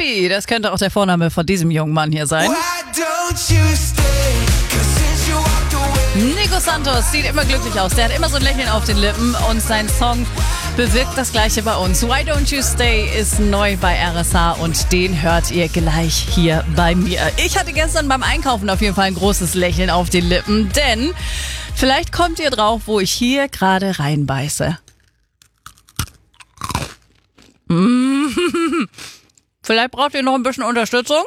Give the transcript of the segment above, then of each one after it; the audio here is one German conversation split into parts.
Luigi, das könnte auch der Vorname von diesem jungen Mann hier sein. Nico Santos sieht immer glücklich aus. Der hat immer so ein Lächeln auf den Lippen und sein Song bewirkt das Gleiche bei uns. Why Don't You Stay ist neu bei RSA und den hört ihr gleich hier bei mir. Ich hatte gestern beim Einkaufen auf jeden Fall ein großes Lächeln auf den Lippen, denn vielleicht kommt ihr drauf, wo ich hier gerade reinbeiße. Vielleicht braucht ihr noch ein bisschen Unterstützung?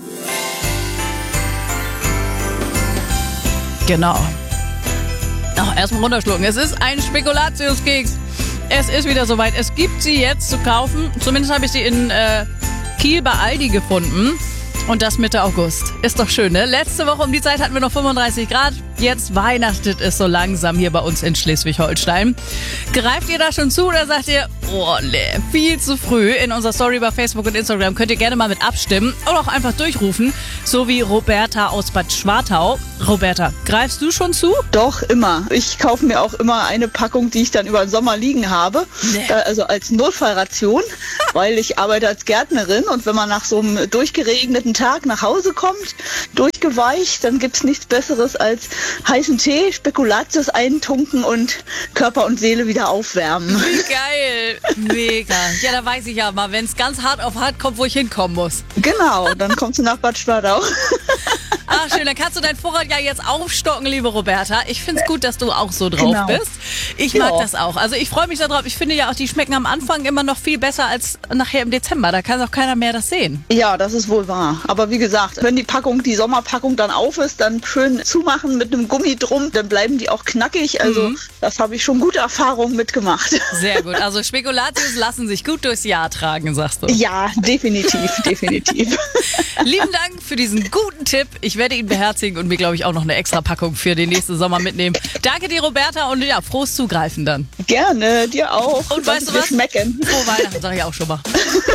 Genau. Erstmal runterschlucken. Es ist ein Spekulatiuskeks. Es ist wieder soweit. Es gibt sie jetzt zu kaufen. Zumindest habe ich sie in Kiel bei Aldi gefunden. Und das Mitte August. Ist doch schön, ne? Letzte Woche um die Zeit hatten wir noch 35 Grad. Jetzt weihnachtet es so langsam hier bei uns in Schleswig-Holstein. Greift ihr da schon zu oder sagt ihr, oh nee, viel zu früh? In unserer Story bei Facebook und Instagram könnt ihr gerne mal mit abstimmen oder auch einfach durchrufen. So wie Roberta aus Bad Schwartau. Roberta, greifst du schon zu? Doch, immer. Ich kaufe mir auch immer eine Packung, die ich dann über den Sommer liegen habe. Nee. Also als Notfallration, weil ich arbeite als Gärtnerin und wenn man nach so einem durchgeregneten Tag nach Hause kommt, durchgeweicht, dann gibt's nichts Besseres als heißen Tee, Spekulatius eintunken und Körper und Seele wieder aufwärmen. Wie geil. Mega. Ja, da weiß ich ja mal, wenn es ganz hart auf hart kommt, wo ich hinkommen muss. Genau, dann kommst du nach Bad Schwartau. Ach schön, dann kannst du dein Vorrat ja jetzt aufstocken, liebe Roberta. Ich find's gut, dass du auch so drauf bist. Ich mag das auch. Also ich freue mich darauf. Ich finde ja auch, die schmecken am Anfang immer noch viel besser als nachher im Dezember. Da kann auch keiner mehr das sehen. Ja, das ist wohl wahr. Aber wie gesagt, wenn die Sommerpackung dann auf ist, dann schön zumachen mit einem Gummi drum, dann bleiben die auch knackig. Also das habe ich schon gute Erfahrungen mitgemacht. Sehr gut. Also Spekulatius lassen sich gut durchs Jahr tragen, sagst du. Ja, definitiv, definitiv. Lieben Dank für diesen guten Tipp. Ich werde ihn beherzigen und mir, glaube ich, auch noch eine extra Packung für den nächsten Sommer mitnehmen. Danke dir, Roberta, und ja, frohes Zugreifen dann. Gerne, dir auch. Und weißt du was? Schmecken. Frohe Weihnachten, sage ich auch schon mal.